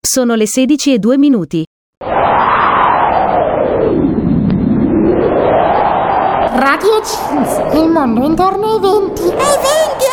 Sono le 16:02. Radio Jeans, il mondo intorno ai venti. Ai venti,